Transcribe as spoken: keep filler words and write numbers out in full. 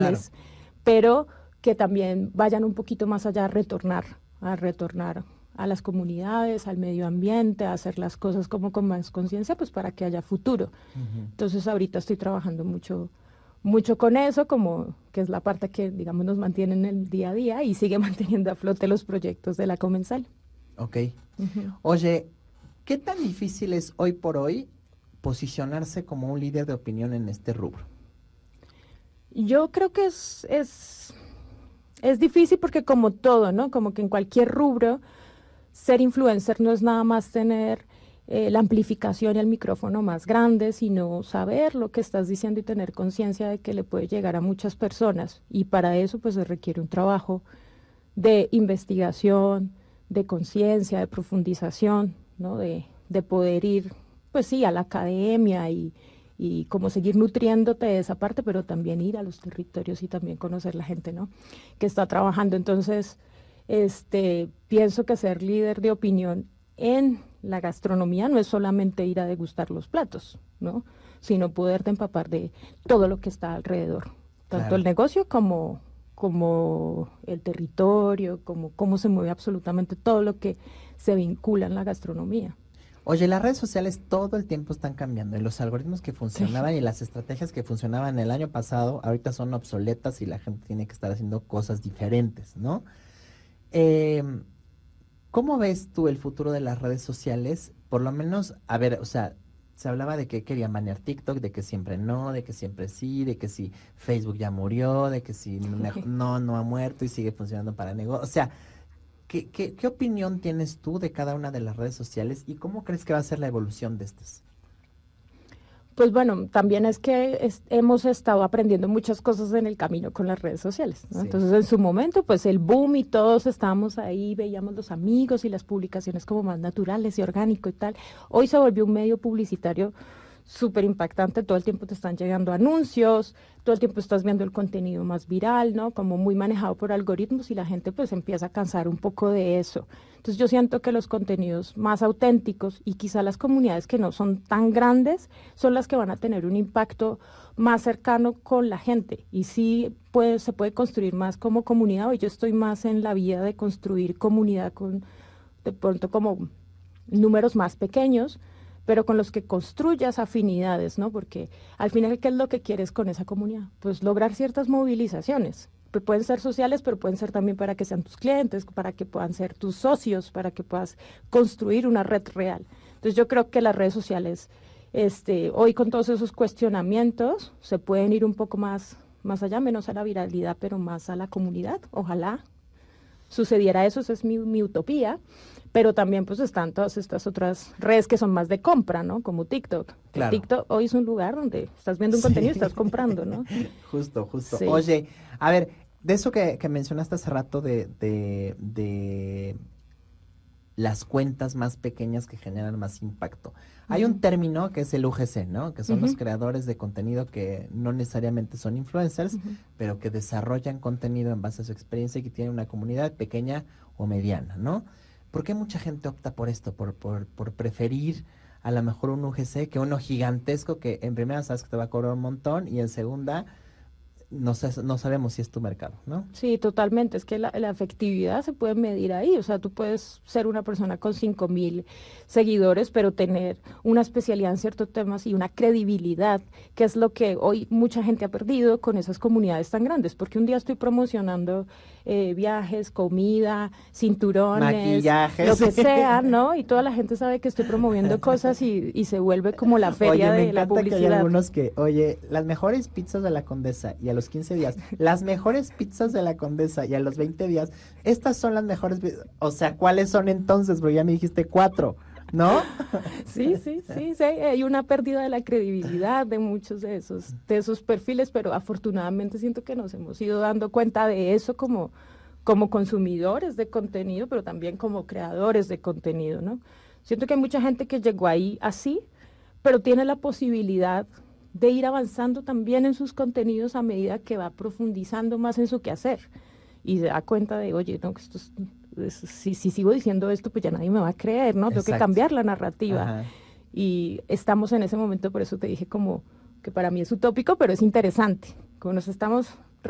Claro. pero que también vayan un poquito más allá a retornar, a retornar a las comunidades, al medio ambiente, a hacer las cosas como con más conciencia, pues para que haya futuro. Ujú. Entonces ahorita estoy trabajando mucho, mucho con eso, como que es la parte que, digamos, nos mantiene en el día a día y sigue manteniendo a flote los proyectos de la Comensal. Ok. Ujú. Oye, ¿qué tan difícil es hoy por hoy posicionarse como un líder de opinión en este rubro? Yo creo que es, es, es difícil porque como todo, ¿no? Como que en cualquier rubro, ser influencer no es nada más tener eh, la amplificación y el micrófono más grande, sino saber lo que estás diciendo y tener conciencia de que le puede llegar a muchas personas. Y para eso pues se requiere un trabajo de investigación, de conciencia, de profundización, ¿no? De, de poder ir, pues sí, a la academia y, y como seguir nutriéndote de esa parte, pero también ir a los territorios y también conocer la gente, ¿no? Que está trabajando. Entonces, este, pienso que ser líder de opinión en la gastronomía no es solamente ir a degustar los platos, ¿no? Sino poderte empapar de todo lo que está alrededor, tanto el Claro. negocio como, como el territorio, como cómo se mueve absolutamente todo lo que se vincula en la gastronomía. Oye, las redes sociales todo el tiempo están cambiando y los algoritmos que Sí. funcionaban y las estrategias que funcionaban el año pasado ahorita son obsoletas y la gente tiene que estar haciendo cosas diferentes, ¿no? Eh, ¿Cómo ves tú el futuro de las redes sociales? Por lo menos, a ver, o sea, se hablaba de que querían banear TikTok, de que siempre no, de que siempre sí, de que si Facebook ya murió, de que si mej- no, no ha muerto y sigue funcionando para negocios. O sea, ¿qué, qué, qué opinión tienes tú de cada una de las redes sociales y cómo crees que va a ser la evolución de estas? Pues bueno, también es que es- hemos estado aprendiendo muchas cosas en el camino con las redes sociales, ¿no? Sí, Entonces, en su momento, pues el boom y todos estábamos ahí, veíamos los amigos y las publicaciones como más naturales y orgánico y tal. Hoy se volvió un medio publicitario súper impactante, todo el tiempo te están llegando anuncios, todo el tiempo estás viendo el contenido más viral, ¿no? Como muy manejado por algoritmos y la gente pues empieza a cansar un poco de eso. Entonces yo siento que los contenidos más auténticos y quizá las comunidades que no son tan grandes son las que van a tener un impacto más cercano con la gente y sí puede, se puede construir más como comunidad. Hoy yo estoy más en la vía de construir comunidad con de pronto como números más pequeños, pero con los que construyas afinidades, ¿no? Porque al final, ¿qué es lo que quieres con esa comunidad? Pues lograr ciertas movilizaciones. Pues pueden ser sociales, pero pueden ser también para que sean tus clientes, para que puedan ser tus socios, para que puedas construir una red real. Entonces yo creo que las redes sociales, este, hoy con todos esos cuestionamientos, se pueden ir un poco más, más allá, menos a la viralidad, pero más a la comunidad. Ojalá sucediera eso, esa es mi, mi utopía, pero también pues están todas estas otras redes que son más de compra, ¿no? Como TikTok. Que claro. TikTok hoy es un lugar donde estás viendo un contenido y Sí. estás comprando, ¿no? Justo, justo. Sí. Oye, a ver, de eso que, que mencionaste hace rato de, de, de las cuentas más pequeñas que generan más impacto. Hay un Ujú. término que es el U G C, ¿no? Que son los Ujú. creadores de contenido que no necesariamente son influencers, Ujú. pero que desarrollan contenido en base a su experiencia y que tienen una comunidad pequeña o mediana, ¿no? ¿Por qué mucha gente opta por esto? Por, por, por preferir a lo mejor un U G C que uno gigantesco que en primera sabes que te va a cobrar un montón y en segunda no, sa- no sabemos si es tu mercado, ¿no? Sí, totalmente. Es que la, la efectividad se puede medir ahí. O sea, tú puedes ser una persona con cinco mil seguidores, pero tener una especialidad en ciertos temas y una credibilidad, que es lo que hoy mucha gente ha perdido con esas comunidades tan grandes. Porque un día estoy promocionando eh, viajes, comida, cinturones, lo Maquillajes. que sea, ¿no? Y toda la gente sabe que estoy promoviendo cosas y, y se vuelve como la feria Oye, me de la encanta que hay publicidad. algunos que, oye, las mejores pizzas de la Condesa y a los quince días, las mejores pizzas de la Condesa y a los veinte días, estas son las mejores, pi- o sea, ¿cuáles son entonces? Porque ya me dijiste cuatro, ¿no? Sí, sí, sí, sí, hay una pérdida de la credibilidad de muchos de esos, de esos perfiles, pero afortunadamente siento que nos hemos ido dando cuenta de eso como, como consumidores de contenido, pero también como creadores de contenido, ¿no? Siento que hay mucha gente que llegó ahí así, pero tiene la posibilidad de ir avanzando también en sus contenidos a medida que va profundizando más en su quehacer y se da cuenta de, oye, no, que esto es, es- si, si sigo diciendo esto, pues ya nadie me va a creer, ¿no? Tengo que Exacto. cambiar la narrativa. Ajá. Y estamos en ese momento, por eso te dije como que para mí es utópico, pero es interesante. Como nos estamos